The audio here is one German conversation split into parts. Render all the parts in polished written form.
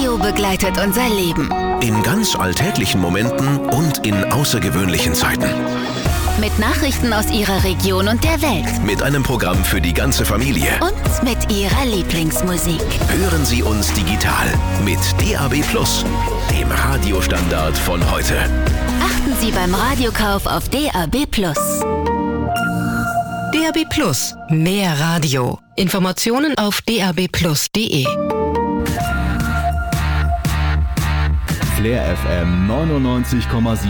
Radio begleitet unser Leben. In ganz alltäglichen Momenten und in außergewöhnlichen Zeiten. Mit Nachrichten aus Ihrer Region und der Welt. Mit einem Programm für die ganze Familie. Und mit Ihrer Lieblingsmusik. Hören Sie uns digital mit DAB+, dem Radiostandard von heute. Achten Sie beim Radiokauf auf DAB+. DAB+, mehr Radio. Informationen auf dabplus.de. Flair FM 99,7.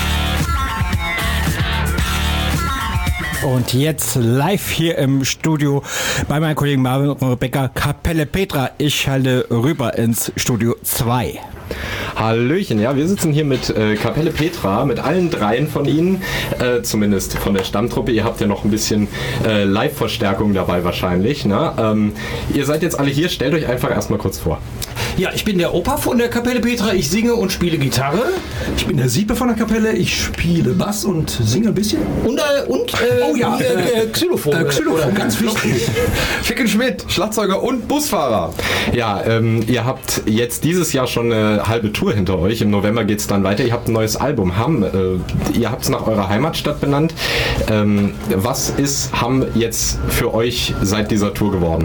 Und jetzt live hier im Studio bei meinem Kollegen Marvin und Rebecca Kapelle Petra. Ich halte rüber ins Studio 2. Hallöchen, ja, wir sitzen hier mit Kapelle Petra, mit allen dreien von Ihnen, zumindest von der Stammtruppe. Ihr habt ja noch ein bisschen Live-Verstärkung dabei wahrscheinlich, ne? Ihr seid jetzt alle hier, stellt euch einfach erstmal kurz vor. Ja, ich bin der Opa von der Kapelle Petra, ich singe und spiele Gitarre. Ich bin der Siepe von der Kapelle, ich spiele Bass und singe ein bisschen. Und Xylophon. Xylophon, ganz wichtig. Ficken Schmidt, Schlagzeuger und Busfahrer. Ja, ihr habt jetzt dieses Jahr schon eine halbe Tour hinter euch. Im November geht es dann weiter. Ihr habt ein neues Album, Hamm. Ihr habt es nach eurer Heimatstadt benannt. Was ist Hamm jetzt für euch seit dieser Tour geworden?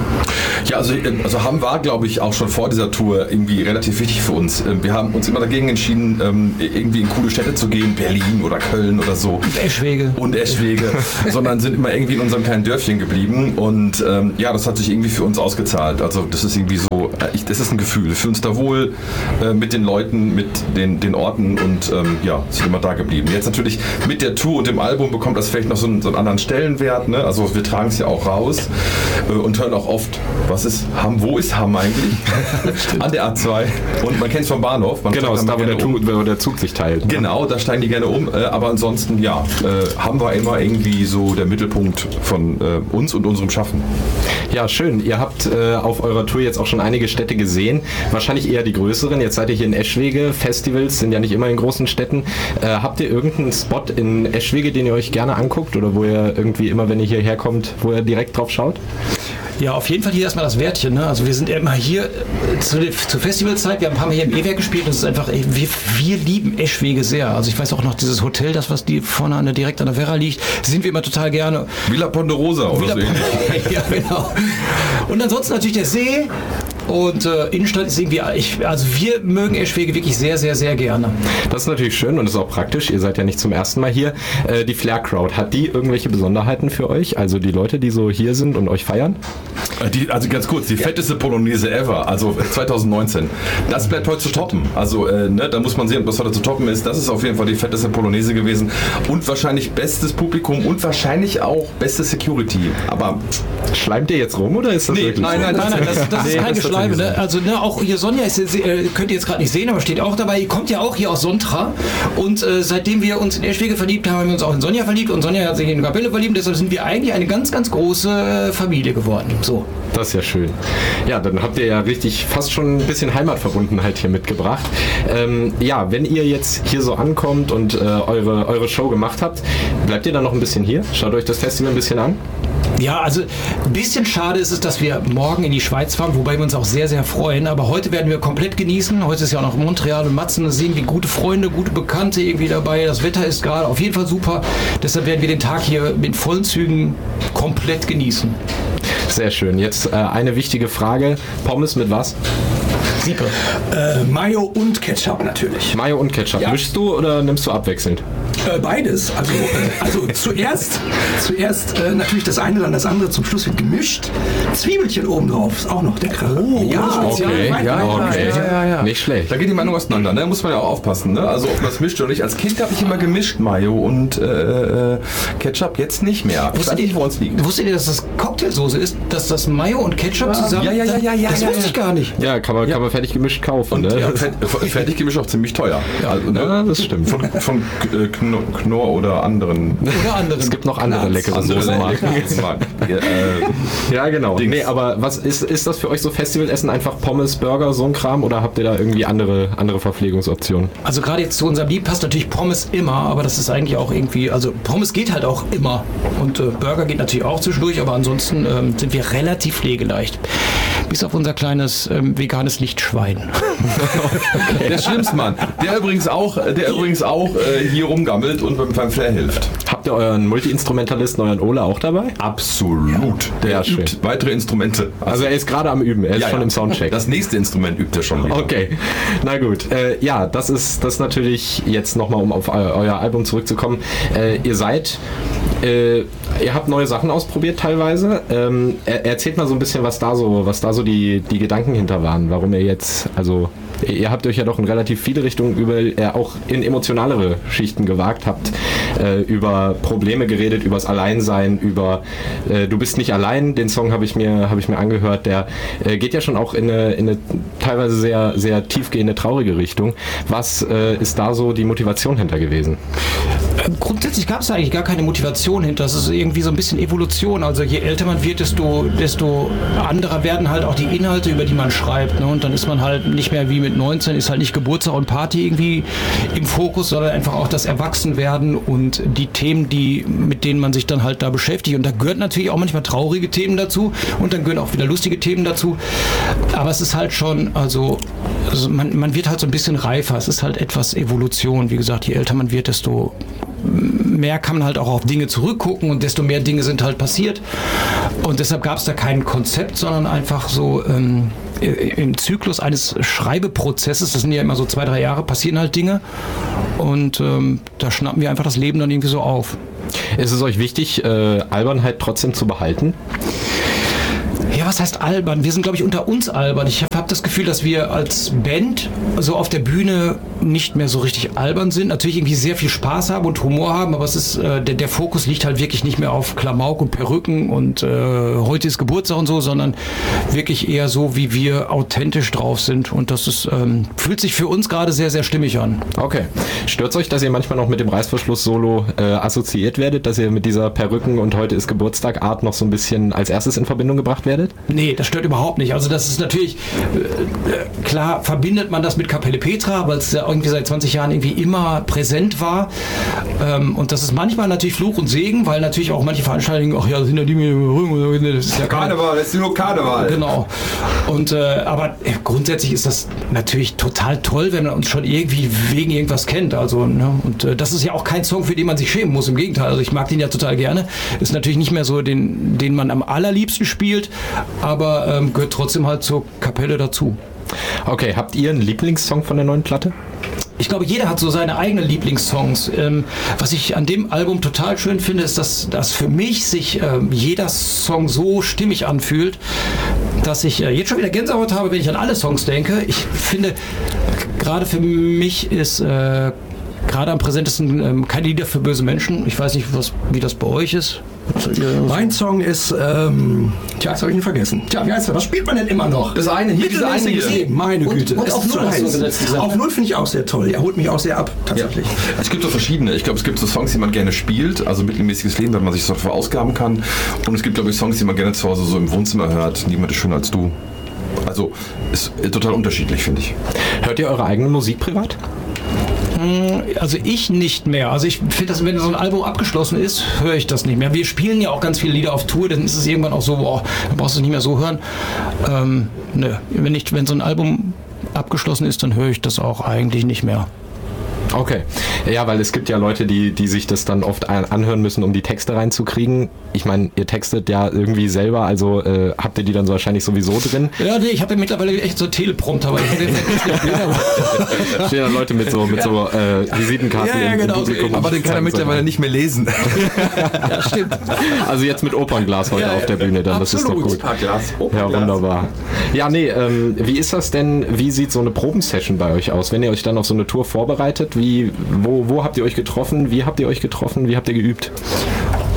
Ja, also Hamm war, glaube ich, auch schon vor dieser Tour irgendwie relativ wichtig für uns. Wir haben uns immer dagegen entschieden, irgendwie in coole Städte zu gehen, Berlin oder Köln oder so. Und Eschwege. Sondern sind immer irgendwie in unserem kleinen Dörfchen geblieben. Und ja, das hat sich irgendwie für uns ausgezahlt. Also das ist irgendwie so, das ist ein Gefühl. Wir fühlen uns da wohl mit den Leuten, mit den Orten und ja, sind immer da geblieben. Jetzt natürlich mit der Tour und dem Album bekommt das vielleicht noch so einen anderen Stellenwert. Ne? Also wir tragen es ja auch raus und hören auch oft, was ist Hamm? Wo ist Hamm eigentlich? An der A2. Und man kennt es vom Bahnhof. Genau, das ist da, wo der Zug sich teilt. Ne? Genau, da steigen die gerne um. Aber ansonsten, ja, Hamm war immer irgendwie so der Mittelpunkt von uns und unserem Schaffen. Ja, schön. Ihr habt auf eurer Tour jetzt auch schon einige Städte gesehen. Wahrscheinlich eher die größeren. Jetzt seid ihr hier in Eschwege. Festivals sind ja nicht immer in großen Städten. Habt ihr irgendeinen Spot in Eschwege, den ihr euch gerne anguckt? Oder wo ihr irgendwie immer, wenn ihr hierher kommt, wo ihr direkt drauf schaut? Ja, auf jeden Fall hier erstmal das Wärtchen. Ne? Also wir sind immer hier zur Festivalzeit. Wir haben ein paar Mal hier im E-Werk gespielt. Und es ist einfach, wir lieben Eschwege sehr. Also ich weiß auch noch, dieses Hotel, das was die vorne direkt an der Werra liegt, sind wir immer total gerne. Villa Ponderosa oder so. Ja, genau. Und ansonsten natürlich der See. Und Innenstadt ist irgendwie, also wir mögen Eschwege wirklich sehr, sehr, sehr gerne. Das ist natürlich schön und ist auch praktisch. Ihr seid ja nicht zum ersten Mal hier. Die Flair Crowd, hat die irgendwelche Besonderheiten für euch? Also die Leute, die so hier sind und euch feiern? Also ganz kurz, die fetteste Polonaise ever, also 2019. Das bleibt heute zu toppen. Also da muss man sehen, was heute zu toppen ist. Das ist auf jeden Fall die fetteste Polonaise gewesen. Und wahrscheinlich bestes Publikum und wahrscheinlich auch beste Security. Aber schleimt ihr jetzt rum oder ist das wirklich? Nein, das ist kein Geschleime. Ne? Also auch hier Sonja ist, könnt ihr jetzt gerade nicht sehen, aber steht auch dabei. Die kommt ja auch hier aus Sontra. Und seitdem wir uns in Eschwege verliebt haben, haben wir uns auch in Sonja verliebt. Und Sonja hat sich in Kapelle verliebt. Deshalb sind wir eigentlich eine ganz, ganz große Familie geworden. So. Das ist ja schön. Ja, dann habt ihr ja richtig fast schon ein bisschen Heimatverbundenheit hier mitgebracht. Ja, wenn ihr jetzt hier so ankommt und eure Show gemacht habt, bleibt ihr dann noch ein bisschen hier? Schaut euch das Festival ein bisschen an? Ja, also ein bisschen schade ist es, dass wir morgen in die Schweiz fahren, wobei wir uns auch sehr, sehr freuen. Aber heute werden wir komplett genießen. Heute ist ja auch noch Montreal und Matzen. Da sehen wir gute Freunde, gute Bekannte irgendwie dabei. Das Wetter ist gerade auf jeden Fall super. Deshalb werden wir den Tag hier mit vollen Zügen komplett genießen. Sehr schön. Jetzt eine wichtige Frage. Pommes mit was? Siepe. Mayo und Ketchup natürlich. Mayo und Ketchup. Ja. Mischst du oder nimmst du abwechselnd? Beides. Also zuerst natürlich das eine, dann das andere. Zum Schluss wird gemischt. Zwiebelchen obendrauf ist auch noch der Kracher. Oh, ja, okay. Ja. Nicht schlecht. Da geht die Meinung auseinander, ne? Muss man ja auch aufpassen, ne? Also ob man das mischt oder nicht. Als Kind habe ich immer gemischt Mayo und Ketchup, jetzt nicht mehr. Ich weiß nicht, wo uns liegt. Wusstet ihr, dass das Cocktailsoße ist, dass das Mayo und Ketchup zusammen... Ja. Das wusste ich gar nicht. Ja, kann man fertig gemischt kaufen. Und ne? ja, fertig gemischt auch ziemlich teuer. Ja, also, ne? Ja, das stimmt. Von Knorr oder anderen. Es gibt noch andere leckere Soßenmarken. Ja, genau. Nee, aber was ist das für euch so Festivalessen? Einfach Pommes, Burger, so ein Kram? Oder habt ihr da irgendwie andere Verpflegungsoptionen? Also gerade jetzt zu unserem Lied passt natürlich Pommes immer, aber das ist eigentlich auch irgendwie, also Pommes geht halt auch immer und Burger geht natürlich auch zwischendurch, aber ansonsten sind wir relativ pflegeleicht. Bis auf unser kleines veganes Lichtschwein. Der Schlimmstmann, der übrigens auch hier rumgammelt und beim Flair hilft. Habt ihr euren Multi-Instrumentalisten, euren Ole auch dabei? Absolut. Der übt weitere Instrumente. Also er ist gerade am Üben, er ist schon im Soundcheck. Das nächste Instrument übt er schon wieder. Okay, na gut. Ja, das ist natürlich jetzt nochmal, um auf euer Album zurückzukommen. Ihr habt neue Sachen ausprobiert teilweise. Erzählt mal so ein bisschen, was da so die Gedanken hinter waren, warum ihr jetzt, also ihr habt euch ja doch in relativ viele Richtungen auch in emotionalere Schichten gewagt, habt über Probleme geredet, übers Alleinsein, über Du bist nicht allein, den Song habe ich mir angehört, der geht ja schon auch in eine teilweise sehr, sehr tiefgehende, traurige Richtung. Was ist da so die Motivation hinter gewesen? Grundsätzlich gab es eigentlich gar keine Motivation hinter. Das ist irgendwie so ein bisschen Evolution. Also je älter man wird, desto anderer werden halt auch die Inhalte, über die man schreibt. Ne? Und dann ist man halt nicht mehr wie mit 19, ist halt nicht Geburtstag und Party irgendwie im Fokus, sondern einfach auch das Erwachsenwerden und die Themen, mit denen man sich dann halt da beschäftigt. Und da gehört natürlich auch manchmal traurige Themen dazu und dann gehören auch wieder lustige Themen dazu. Aber es ist halt schon, also man wird halt so ein bisschen reifer. Es ist halt etwas Evolution. Wie gesagt, je älter man wird, desto mehr kann man halt auch auf Dinge zurückgucken und desto mehr Dinge sind halt passiert. Und deshalb gab es da kein Konzept, sondern einfach so im Zyklus eines Schreibeprozesses, das sind ja immer so 2-3 Jahre, passieren halt Dinge und da schnappen wir einfach das Leben dann irgendwie so auf. Ist es euch wichtig, Albernheit trotzdem zu behalten? Ja, was heißt albern? Wir sind, glaube ich, unter uns albern. Ich habe das Gefühl, dass wir als Band so auf der Bühne nicht mehr so richtig albern sind. Natürlich irgendwie sehr viel Spaß haben und Humor haben, aber es ist der Fokus liegt halt wirklich nicht mehr auf Klamauk und Perücken und heute ist Geburtstag und so, sondern wirklich eher so, wie wir authentisch drauf sind. Und das ist, fühlt sich für uns gerade sehr, sehr stimmig an. Okay. Stört euch, dass ihr manchmal noch mit dem Reißverschluss-Solo assoziiert werdet, dass ihr mit dieser Perücken und heute ist Geburtstag Art noch so ein bisschen als erstes in Verbindung gebracht werdet? Nee, das stört überhaupt nicht. Also das ist natürlich, klar verbindet man das mit Kapelle Petra, weil es ja irgendwie seit 20 Jahren irgendwie immer präsent war. Und das ist manchmal natürlich Fluch und Segen, weil natürlich auch manche Veranstaltungen, ach ja, das sind ja die mit das ist ja Karneval, das ist nur Karneval. Genau. Und aber grundsätzlich ist das natürlich total toll, wenn man uns schon irgendwie wegen irgendwas kennt. Also, ne? Und das ist ja auch kein Song, für den man sich schämen muss. Im Gegenteil, also ich mag den ja total gerne. Ist natürlich nicht mehr so den man am allerliebsten spielt, aber gehört trotzdem halt zur Kapelle dazu. Okay, habt ihr einen Lieblingssong von der neuen Platte? Ich glaube, jeder hat so seine eigenen Lieblingssongs. Was ich an dem Album total schön finde, ist, dass für mich sich jeder Song so stimmig anfühlt, dass ich jetzt schon wieder Gänsehaut habe, wenn ich an alle Songs denke. Ich finde, gerade für mich ist gerade am präsentesten keine Lieder für böse Menschen. Ich weiß nicht, wie das bei euch ist. Mein Song ist, jetzt habe ich ihn vergessen. Tja, wie heißt das? Was spielt man denn immer noch? Das eine, hier diese eine hier. Meine Güte. Und auf 0 hast du gesetzt. Auf 0 finde ich auch sehr toll. Er holt mich auch sehr ab, tatsächlich. Ja. Es gibt so verschiedene. Ich glaube, es gibt so Songs, die man gerne spielt, also mittelmäßiges Leben, wenn man sich so verausgaben kann. Und es gibt, glaube ich, Songs, die man gerne zu Hause so im Wohnzimmer hört. Niemand ist schöner als du. Also, ist total unterschiedlich, finde ich. Hört ihr eure eigene Musik privat? Also ich nicht mehr. Also ich finde, dass wenn so ein Album abgeschlossen ist, höre ich das nicht mehr. Wir spielen ja auch ganz viele Lieder auf Tour, dann ist es irgendwann auch so, boah, dann brauchst du es nicht mehr so hören. Nö, wenn so ein Album abgeschlossen ist, dann höre ich das auch eigentlich nicht mehr. Okay. Ja, weil es gibt ja Leute, die sich das dann oft anhören müssen, um die Texte reinzukriegen. Ich meine, ihr textet ja irgendwie selber, also habt ihr die dann so wahrscheinlich sowieso drin? Ja, nee, ich habe ja mittlerweile echt so Teleprompter, weil stehen da Leute mit so Visitenkarten im Publikum. Aber den kann er mittlerweile nicht mehr lesen. Ja, stimmt. Also jetzt mit Opernglas heute auf der Bühne, dann das ist doch gut. Ja, wunderbar. Ja, nee, wie ist das denn, wie sieht so eine Probensession bei euch aus, wenn ihr euch dann auf so eine Tour vorbereitet? Wo habt ihr euch getroffen? Wie habt ihr euch getroffen? Wie habt ihr geübt?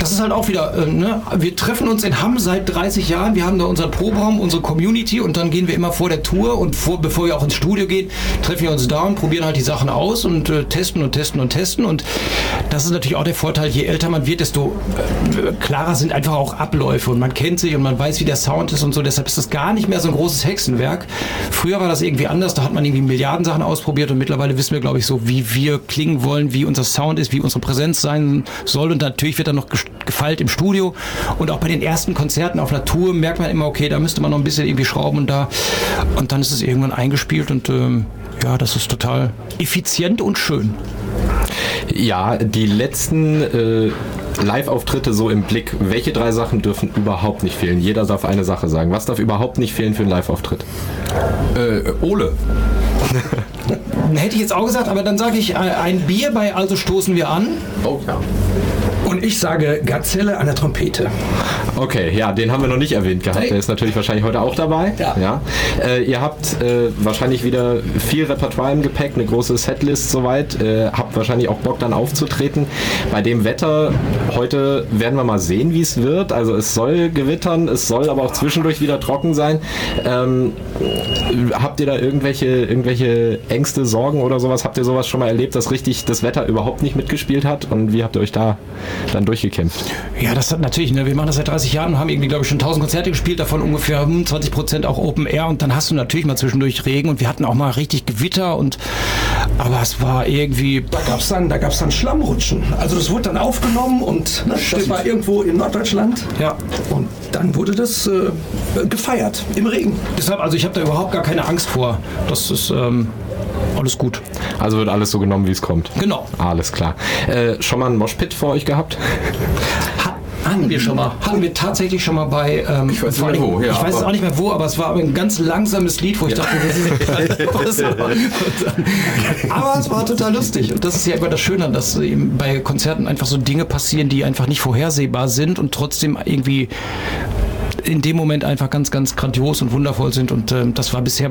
das ist halt auch wieder, ne? Wir treffen uns in Hamm seit 30 Jahren, wir haben da unseren Proberaum, unsere Community und dann gehen wir immer vor der Tour und bevor wir auch ins Studio gehen, treffen wir uns da und probieren halt die Sachen aus und testen und das ist natürlich auch der Vorteil, je älter man wird, desto klarer sind einfach auch Abläufe und man kennt sich und man weiß, wie der Sound ist und so, deshalb ist das gar nicht mehr so ein großes Hexenwerk. Früher war das irgendwie anders, da hat man irgendwie Milliarden Sachen ausprobiert und mittlerweile wissen wir, glaube ich, so, wie wir klingen wollen, wie unser Sound ist, wie unsere Präsenz sein soll und natürlich wird dann noch gefeilt im Studio und auch bei den ersten Konzerten auf einer Tour merkt man immer, okay, da müsste man noch ein bisschen irgendwie schrauben und dann ist es irgendwann eingespielt und ja, das ist total effizient und schön. Ja, die letzten Live-Auftritte so im Blick. Welche 3 Sachen dürfen überhaupt nicht fehlen? Jeder darf eine Sache sagen. Was darf überhaupt nicht fehlen für einen Live-Auftritt? Ole. Hätte ich jetzt auch gesagt, aber dann sage ich ein Bier bei Also stoßen wir an. Oh ja. Und ich sage Gazelle an der Trompete. Okay, ja, den haben wir noch nicht erwähnt gehabt. Hey. Der ist natürlich wahrscheinlich heute auch dabei. Ja. Ihr habt wahrscheinlich wieder viel Repertoire im Gepäck, eine große Setlist soweit. Habt wahrscheinlich auch Bock dann aufzutreten. Bei dem Wetter heute werden wir mal sehen, wie es wird. Also es soll gewittern, es soll aber auch zwischendurch wieder trocken sein. Habt ihr da irgendwelche Ängste, Sorgen oder sowas? Habt ihr sowas schon mal erlebt, dass richtig das Wetter überhaupt nicht mitgespielt hat? Und wie habt ihr euch da dann durchgekämpft? Ja, das hat natürlich, ne, wir machen das seit 30 Jahren und haben irgendwie, glaube ich, schon 1000 Konzerte gespielt, davon ungefähr 25% auch Open Air und dann hast du natürlich mal zwischendurch Regen und wir hatten auch mal richtig Gewitter aber es war irgendwie... Da gab's dann Schlammrutschen. Also das wurde dann aufgenommen und das war irgendwo in Norddeutschland. Ja. Und dann wurde das gefeiert im Regen. Deshalb, also ich habe da überhaupt gar keine Angst vor. Das ist alles gut. Also wird alles so genommen, wie es kommt? Genau. Alles klar. Schon mal einen Moshpit vor euch gehabt? Hatten wir tatsächlich schon mal bei... ich weiß nicht mehr wo. Ja, ich weiß es auch nicht mehr wo, aber es war ein ganz langsames Lied, wo ich dachte, das ist aber es war total lustig. Und das ist ja immer das Schöne, dass eben bei Konzerten einfach so Dinge passieren, die einfach nicht vorhersehbar sind und trotzdem irgendwie in dem Moment einfach ganz, ganz grandios und wundervoll sind. Und das war bisher